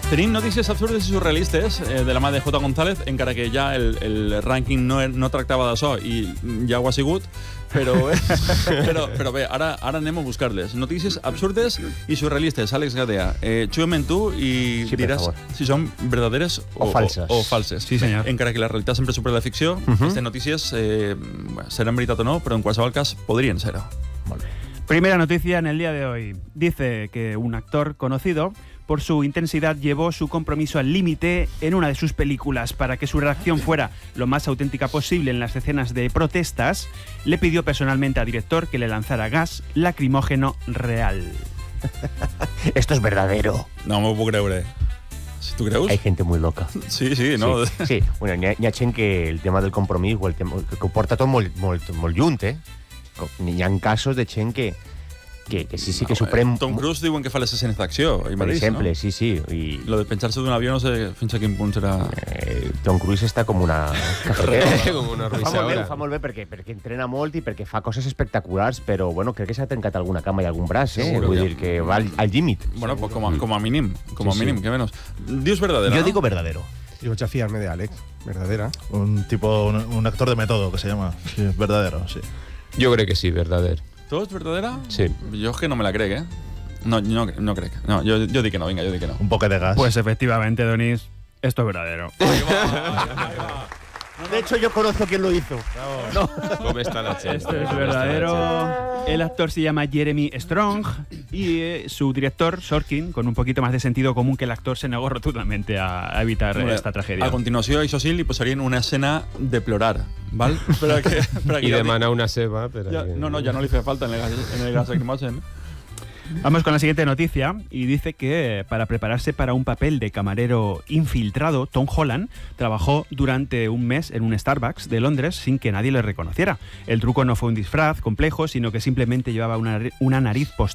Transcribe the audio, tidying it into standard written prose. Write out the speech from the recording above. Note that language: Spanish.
Tenim notícies absurdes i surrealistes de la mà de J. González, encara que ja el rànquing no tractava d'això i ja ho ha sigut, però bé, ara anem a buscar-les. Notícies absurdes i surrealistes. Àlex Gadea, xuguem en tu i diràs si són verdaderes o falses. Sí, senyor. Encara que la realitat sempre supera la ficció, aquestes notícies seran veritat o no, però en qualsevol cas podrien ser-ho. Molt bé. Primera noticia en el día de hoy. Dice que un actor conocido, por su intensidad, llevó su compromiso al límite en una de sus películas. Para que su reacción fuera lo más auténtica posible en las escenas de protestas, le pidió personalmente al director que le lanzara gas lacrimógeno real. Esto es verdadero. No m'ho puc creure. ¿Tú creus? Hay gente muy loca. Sí, no? Sí. Bueno, n'hi ha gent que el tema del compromís o el tema, que ho porta tot molt lluny, N'hi ha casos de gent que sí que s'ho pren... Tom Cruise diuen que fa les escenes d'acció. Per exemple, no? Sí. I... Lo de penjar-se d'un avió no sé fins a quin punt serà... Tom Cruise està com una cafetera. Com una ruixadora. Ho fa molt bé perquè entrena molt i perquè fa coses espectaculars, però bueno, crec que s'ha trencat alguna cama i algun braç, Vull dir que va al límit. Bueno, pues com a mínim, que menos. Dius verdadera, Yo ¿no? digo verdadero. Yo voy a fiarme de Alex. Verdadera. Un actor de método que se llama. Sí, verdadero, sí. Jo crec que sí, verdadero. ¿Todo es verdadera? Sí. Yo es que no me la crec, No crec. No, yo di que no, venga, yo di que no. Un poco de gas. Pues efectivamente, Donis, esto es verdadero. Ahí va. De hecho, yo conozco quién lo hizo. No. ¿Cómo está la gente? Esto es verdadero. El actor se llama Jeremy Strong y su director, Sorkin, con un poquito más de sentido común que el actor, se negó rotundamente a evitar esta tragedia. A continuació, això sí, li posarien una escena de plorar, val? I demanar una ceba. No, ja no li feia falta en el gas lacrimogen. Vamos con la siguiente noticia, y dice que para prepararse para un papel de camarero infiltrado, Tom Holland trabajó durante un mes en un Starbucks de Londres sin que nadie le reconociera. El truco no fue un disfraz complejo, sino que simplemente llevaba una nariz